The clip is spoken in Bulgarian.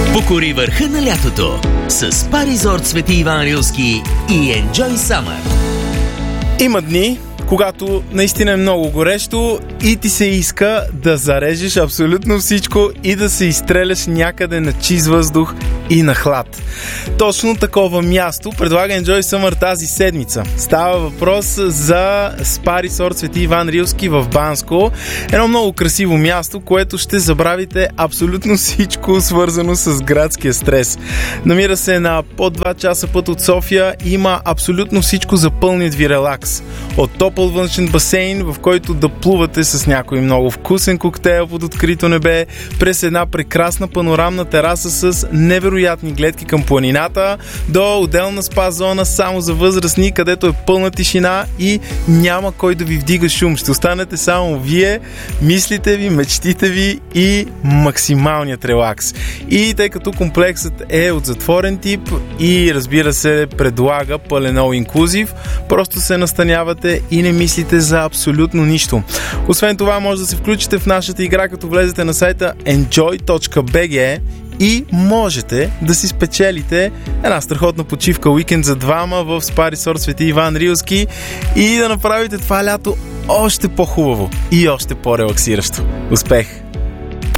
Покори върха на лятото с Спа Резорт Свети Иван Рилски и Enjoy Summer. Има дни, когато наистина е много горещо и ти се иска да зарежеш абсолютно всичко и да се изстреляш някъде на чист въздух и на хлад. Точно такова място предлага Enjoy Summer тази седмица. Става въпрос за Спа Резорт Свети Иван Рилски в Банско. Едно много красиво място, което ще забравите абсолютно всичко свързано с градския стрес. Намира се на под 2 часа път от София и има абсолютно всичко за пълният ви релакс. От топъл външен басейн, в който да плувате с някой много вкусен коктейл под открито небе, през една прекрасна панорамна тераса с невероятни гледки към планината, до отделна спа зона само за възрастни, където е пълна тишина и няма кой да ви вдига шум. Ще останете само вие, мислите ви, мечтите ви и максималният релакс. И тъй като комплексът е от затворен тип и разбира се предлага пълен all inclusive, просто се настанявате и не мислите за абсолютно нищо. Освен това, може да се включите в нашата игра, като влезете на сайта enjoy.bg и можете да си спечелите една страхотна почивка уикенд за двама в Спа Резорт Свети Иван Рилски и да направите това лято още по-хубаво и още по-релаксиращо. Успех!